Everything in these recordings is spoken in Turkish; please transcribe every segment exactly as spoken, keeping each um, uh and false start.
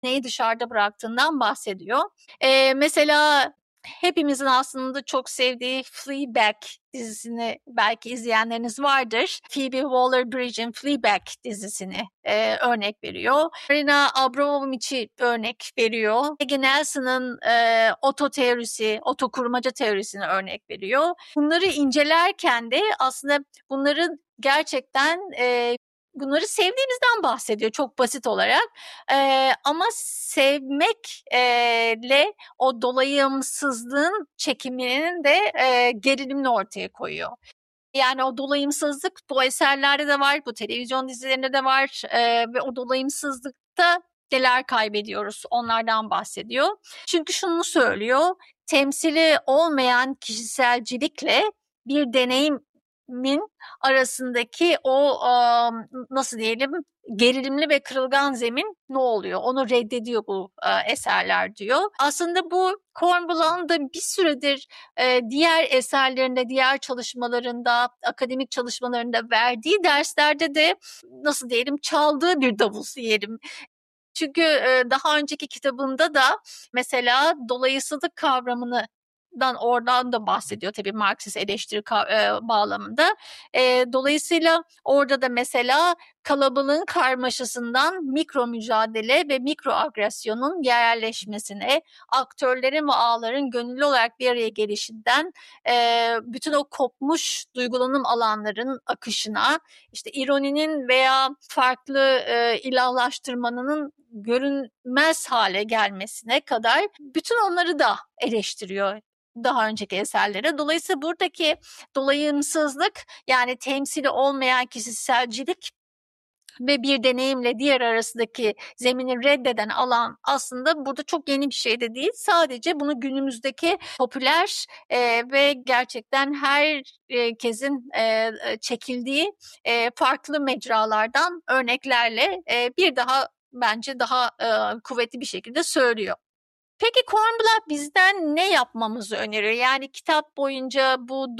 neyi dışarıda bıraktığından bahsediyor. Ee, mesela hepimizin aslında çok sevdiği Fleabag dizisini belki izleyenleriniz vardır. Phoebe Waller-Bridge'in Fleabag dizisini e, örnek veriyor. Marina Abramovich'i örnek veriyor. Maggie Nelson'ın e, oto teorisi, oto kurmaca teorisini örnek veriyor. Bunları incelerken de aslında bunların gerçekten e, bunları sevdiğimizden bahsediyor çok basit olarak. Ee, ama sevmekle o dolayımsızlığın çekiminin de e, gerilimini ortaya koyuyor. Yani o dolayımsızlık bu eserlerde de var, bu televizyon dizilerinde de var e, ve o dolayımsızlıkta neler kaybediyoruz onlardan bahsediyor. Çünkü şunu söylüyor, temsili olmayan kişiselcilikle bir deneyimin arasındaki o nasıl diyelim gerilimli ve kırılgan zemin ne oluyor? Onu reddediyor bu e, eserler diyor. Aslında bu Kornbluth'un da bir süredir e, diğer eserlerinde, diğer çalışmalarında, akademik çalışmalarında verdiği derslerde de nasıl diyelim çaldığı bir davul diyelim. Çünkü e, daha önceki kitabında da mesela dolayısızlık kavramını dan oradan da bahsediyor tabii Marksist eleştiri e, bağlamında. E, dolayısıyla orada da mesela kalabalığın karmaşasından mikro mücadele ve mikro agresyonun yerleşmesine, aktörlerin ve ağların gönüllü olarak bir araya gelişinden e, bütün o kopmuş duygulanım alanların akışına, işte ironinin veya farklı e, ilahlaştırmanın görünmez hale gelmesine kadar bütün onları da eleştiriyor daha önceki eserlere. Dolayısıyla buradaki dolayımsızlık yani temsili olmayan kişiselcilik ve bir deneyimle diğer arasındaki zemini reddeden alan aslında burada çok yeni bir şey de değil. Sadece bunu günümüzdeki popüler e, ve gerçekten herkesin e, çekildiği e, farklı mecralardan örneklerle e, bir daha bence daha e, kuvvetli bir şekilde söylüyor. Peki Kornbluth bizden ne yapmamızı öneriyor? Yani kitap boyunca bu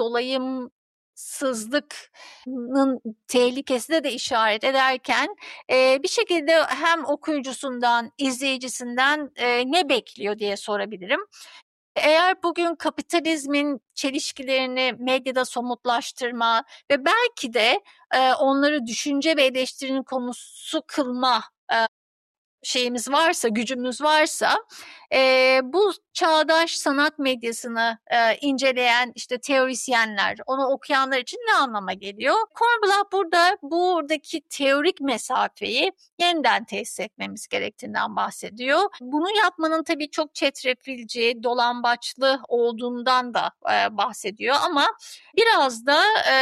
dolayımsızlıkın tehlikesine de işaret ederken e, bir şekilde hem okuyucusundan, izleyicisinden e, ne bekliyor diye sorabilirim. Eğer bugün kapitalizmin çelişkilerini medyada somutlaştırma ve belki de e, onları düşünce ve eleştirinin konusu kılma e, şeyimiz varsa, gücümüz varsa e, bu çağdaş sanat medyasını e, inceleyen işte teorisyenler, onu okuyanlar için ne anlama geliyor? Kornbluth burada buradaki teorik mesafeyi yeniden tesis etmemiz gerektiğinden bahsediyor. Bunu yapmanın tabii çok çetrefilci, dolambaçlı olduğundan da e, bahsediyor ama biraz da e,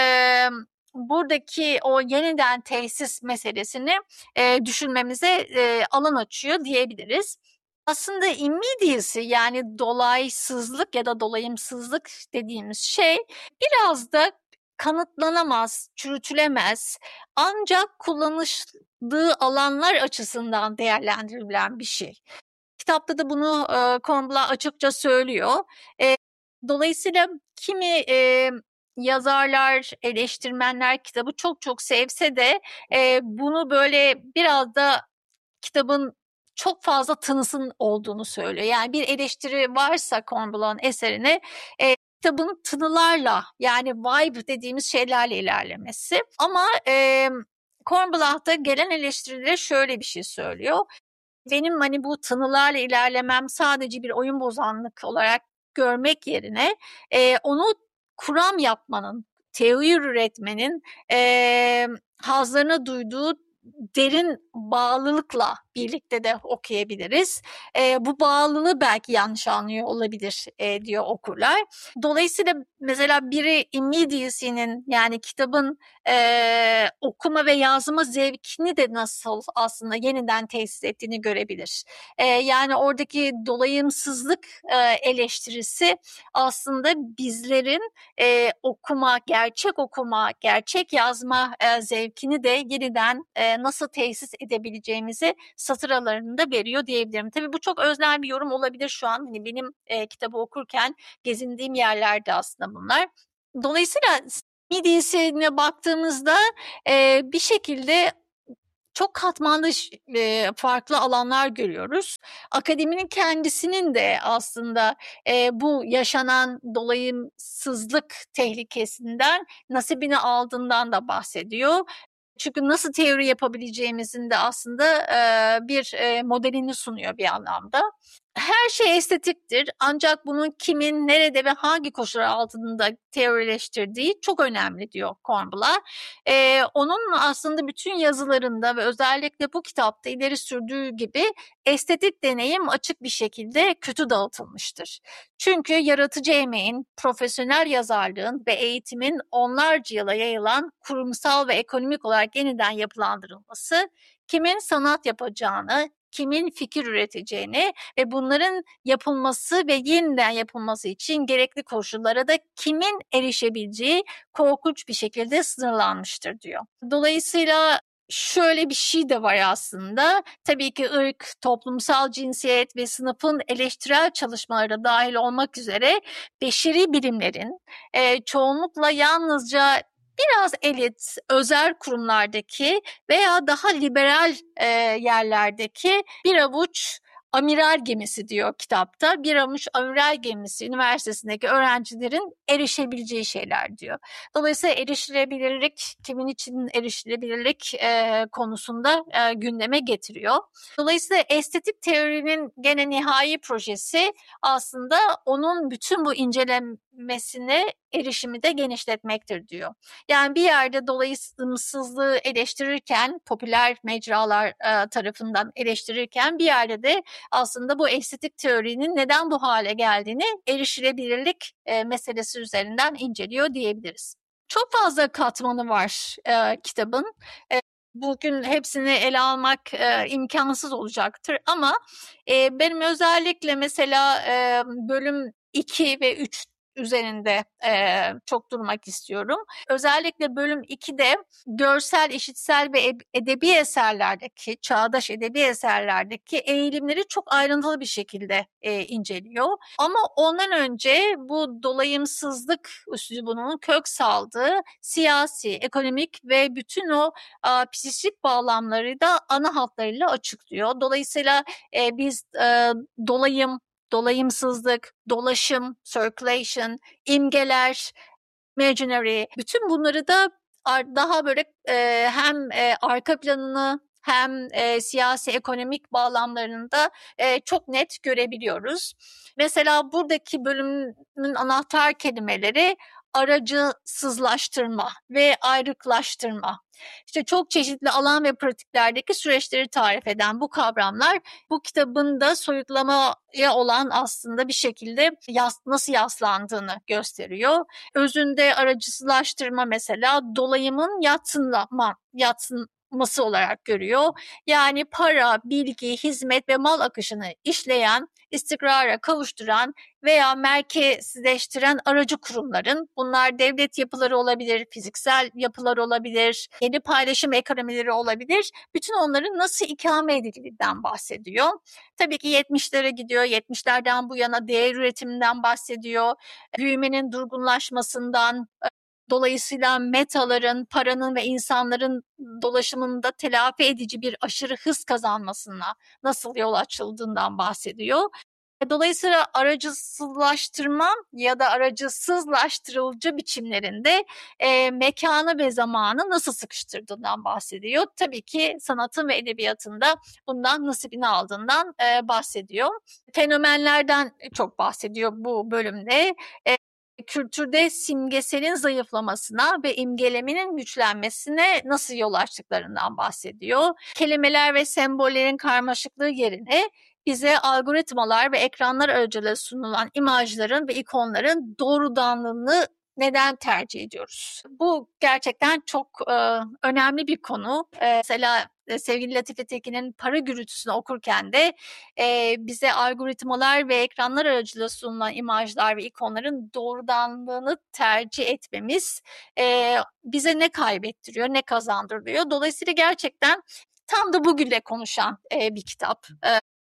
buradaki o yeniden tesis meselesini e, düşünmemize e, alan açıyor diyebiliriz. Aslında immediacy yani dolaysızlık ya da dolayımsızlık dediğimiz şey biraz da kanıtlanamaz, çürütülemez ancak kullanışlığı alanlar açısından değerlendirilen bir şey. Kitapta da bunu e, Kornbluth açıkça söylüyor. E, dolayısıyla kimi e, yazarlar, eleştirmenler kitabı çok çok sevse de e, bunu böyle biraz da kitabın çok fazla tınısın olduğunu söylüyor. Yani bir eleştiri varsa Kornbluth'un eserine e, kitabın tınılarla yani vibe dediğimiz şeylerle ilerlemesi. Ama e, Kornbluth'ta gelen eleştirilere şöyle bir şey söylüyor. Benim hani bu tınılarla ilerlemem sadece bir oyun bozanlık olarak görmek yerine e, onu kuram yapmanın, teori üretmenin e, hazlarına duyduğu derin bağlılıkla birlikte de okuyabiliriz. E, bu bağlılığı belki yanlış anlıyor olabilir e, diyor okurlar. Dolayısıyla mesela biri immediacy'nin yani kitabın e, okuma ve yazma zevkini de nasıl aslında yeniden tesis ettiğini görebilir. E, yani oradaki dolayımsızlık e, eleştirisi aslında bizlerin e, okuma, gerçek okuma, gerçek yazma e, zevkini de yeniden e, nasıl tesis edebileceğimizi satır aralarında veriyor diyebilirim. Tabii bu çok öznel bir yorum olabilir şu an. Hani benim e, kitabı okurken gezindiğim yerlerde aslında bunlar. Dolayısıyla midisine baktığımızda e, bir şekilde çok katmanlı e, farklı alanlar görüyoruz. Akademinin kendisinin de aslında e, bu yaşanan dolayımsızlık tehlikesinden nasibini aldığından da bahsediyor. Çünkü nasıl teori yapabileceğimizin de aslında e, bir e, modelini sunuyor bir anlamda. Her şey estetiktir ancak bunun kimin, nerede ve hangi koşullar altında teorileştirdiği çok önemli diyor Kornbluth. Ee, onun aslında bütün yazılarında ve özellikle bu kitapta ileri sürdüğü gibi estetik deneyim açık bir şekilde kötü dağıtılmıştır. Çünkü yaratıcı emeğin, profesyonel yazarlığın ve eğitimin onlarca yıla yayılan kurumsal ve ekonomik olarak yeniden yapılandırılması, kimin sanat yapacağını, kimin fikir üreteceğini ve bunların yapılması ve yeniden yapılması için gerekli koşullara da kimin erişebileceği korkunç bir şekilde sınırlanmıştır diyor. Dolayısıyla şöyle bir şey de var aslında. Tabii ki ırk, toplumsal cinsiyet ve sınıfın eleştirel çalışmalara dahil olmak üzere beşeri bilimlerin e, çoğunlukla yalnızca biraz elit, özel kurumlardaki veya daha liberal e, yerlerdeki bir avuç amiral gemisi diyor kitapta. Bir avuç amiral gemisi üniversitesindeki öğrencilerin erişebileceği şeyler diyor. Dolayısıyla erişilebilirlik, kimin için erişilebilirlik e, konusunda e, gündeme getiriyor. Dolayısıyla estetik teorinin gene nihai projesi aslında onun bütün bu incelemesine erişimi de genişletmektir diyor. Yani bir yerde dolayısızlığı eleştirirken, popüler mecralar e, tarafından eleştirirken bir yerde de aslında bu estetik teorinin neden bu hale geldiğini erişilebilirlik e, meselesi üzerinden inceliyor diyebiliriz. Çok fazla katmanı var e, kitabın. E, bugün hepsini ele almak e, imkansız olacaktır ama e, benim özellikle mesela e, bölüm iki ve üç üzerinde e, çok durmak istiyorum. Özellikle bölüm ikide görsel, işitsel ve edebi eserlerdeki, çağdaş edebi eserlerdeki eğilimleri çok ayrıntılı bir şekilde e, inceliyor. Ama ondan önce bu dolayımsızlık üslubunun kök saldığı siyasi, ekonomik ve bütün o a, psikik bağlamları da ana hatlarıyla açıklıyor. Dolayısıyla e, biz e, dolayım, dolayımsızlık, dolaşım, circulation, imgeler, imaginary, bütün bunları da daha böyle e, hem e, arka planını hem e, siyasi ekonomik bağlamlarını da e, çok net görebiliyoruz. Mesela buradaki bölümün anahtar kelimeleri aracısızlaştırma ve ayrıklaştırma. İşte çok çeşitli alan ve pratiklerdeki süreçleri tarif eden bu kavramlar bu kitabın da soyutlamaya olan aslında bir şekilde yas, nasıl yaslandığını gösteriyor. Özünde aracısızlaştırma mesela dolayımın yatsınma, yatsınması olarak görüyor. Yani para, bilgi, hizmet ve mal akışını işleyen, istikrara kavuşturan veya merkezleştiren aracı kurumların, bunlar devlet yapıları olabilir, fiziksel yapılar olabilir, yeni paylaşım ekonomileri olabilir. Bütün onların nasıl ikame edildiğinden bahsediyor. Tabii ki yetmişlere gidiyor, yetmişlerden bu yana değer üretiminden bahsediyor, büyümenin durgunlaşmasından, dolayısıyla metaların, paranın ve insanların dolaşımında telafi edici bir aşırı hız kazanmasına nasıl yol açıldığından bahsediyor. Dolayısıyla aracısızlaştırma ya da aracısızlaştırıcı biçimlerinde e, mekanı ve zamanı nasıl sıkıştırdığından bahsediyor. Tabii ki sanatın ve edebiyatında bundan nasibini aldığından e, bahsediyor. Fenomenlerden çok bahsediyor bu bölümde. E, kültürde simgeselin zayıflamasına ve imgelemenin güçlenmesine nasıl yol açtıklarından bahsediyor. Kelimeler ve sembollerin karmaşıklığı yerine bize algoritmalar ve ekranlar aracılığıyla sunulan imajların ve ikonların doğrudanlığını neden tercih ediyoruz? Bu gerçekten çok e, önemli bir konu. E, mesela e, sevgili Latife Tekin'in Para Gürültüsü'nü okurken de e, bize algoritmalar ve ekranlar aracılığıyla sunulan imajlar ve ikonların doğrudanlığını tercih etmemiz e, bize ne kaybettiriyor, ne kazandırıyor? Dolayısıyla gerçekten tam da bugünle konuşan e, bir kitap. E,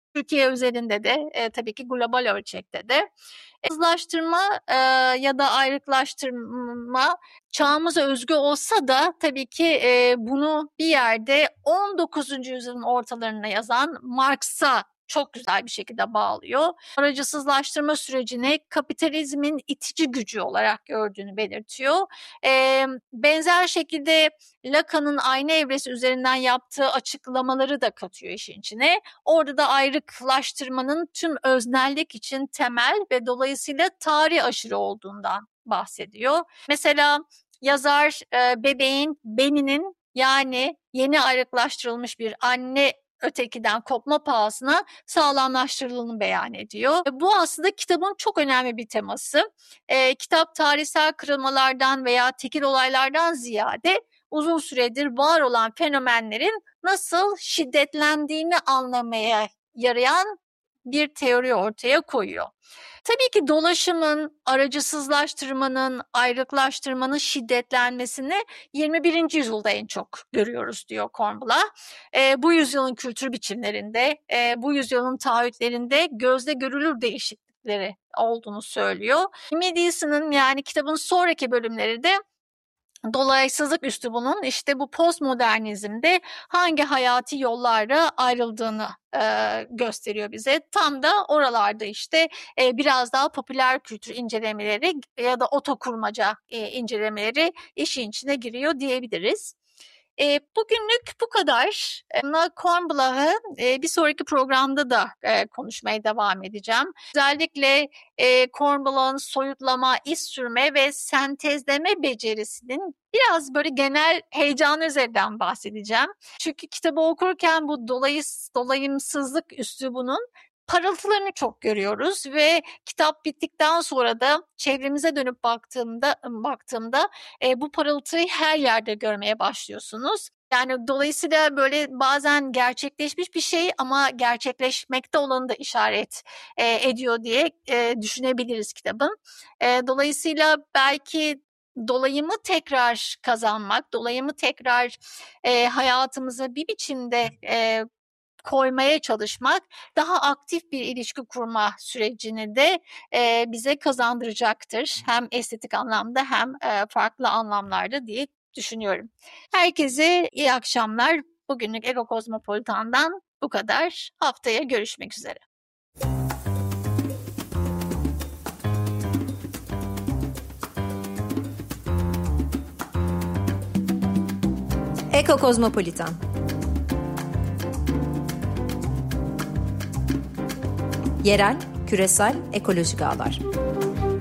Türkiye özelinde de e, tabii ki global ölçekte de. Yalnızlaştırma e, ya da ayrıklaştırma çağımıza özgü olsa da tabii ki e, bunu bir yerde on dokuzuncu yüzyılın ortalarına yazan Marx'a çok güzel bir şekilde bağlıyor. Aracısızlaştırma sürecini kapitalizmin itici gücü olarak gördüğünü belirtiyor. E, benzer şekilde Lacan'ın ayna evresi üzerinden yaptığı açıklamaları da katıyor işin içine. Orada da ayrıklaştırmanın tüm öznellik için temel ve dolayısıyla tarih aşırı olduğundan bahsediyor. Mesela yazar e, bebeğin beninin, yani yeni ayrıklaştırılmış bir anne ötekiden kopma pahasına sağlamlaştırıldığını beyan ediyor. Bu aslında kitabın çok önemli bir teması. E, kitap tarihsel kırılmalardan veya tekil olaylardan ziyade uzun süredir var olan fenomenlerin nasıl şiddetlendiğini anlamaya yarayan bir teori ortaya koyuyor. Tabii ki dolaşımın, aracısızlaştırmanın, ayrıklaştırmanın şiddetlenmesini yirmi birinci yüzyılda en çok görüyoruz diyor Kornbluh. E, bu yüzyılın kültür biçimlerinde, e, bu yüzyılın taahhütlerinde gözle görülür değişiklikleri olduğunu söylüyor. Madison'ın, yani kitabın sonraki bölümleri de dolaysızlık üslubunun işte bu postmodernizmde hangi hayati yollara ayrıldığını e, gösteriyor bize. Tam da oralarda işte e, biraz daha popüler kültür incelemeleri ya da otokurmaca e, incelemeleri işin içine giriyor diyebiliriz. E, bugünlük bu kadar. Kornbluth'ı e, bir sonraki programda da e, konuşmaya devam edeceğim. Özellikle e, Kornbluth'ın soyutlama, iz sürme ve sentezleme becerisinin biraz böyle genel heyecanı üzerinden bahsedeceğim. Çünkü kitabı okurken bu dolayıs, dolayımsızlık üslubunun parıltılarını çok görüyoruz ve kitap bittikten sonra da çevremize dönüp baktığımda baktığımda e, bu parıltıyı her yerde görmeye başlıyorsunuz. Yani dolayısıyla böyle bazen gerçekleşmiş bir şey ama gerçekleşmekte olanı da işaret e, ediyor diye e, düşünebiliriz kitabın. E, dolayısıyla belki dolayımı tekrar kazanmak, dolayımı tekrar e, hayatımıza bir biçimde e, koymaya çalışmak daha aktif bir ilişki kurma sürecini de e, bize kazandıracaktır. Hem estetik anlamda hem e, farklı anlamlarda diye düşünüyorum. Herkese iyi akşamlar. Bugünlük Eko Kozmopolitan'dan bu kadar. Haftaya görüşmek üzere. Eko Kozmopolitan. Yerel, küresel, ekolojik ağlar.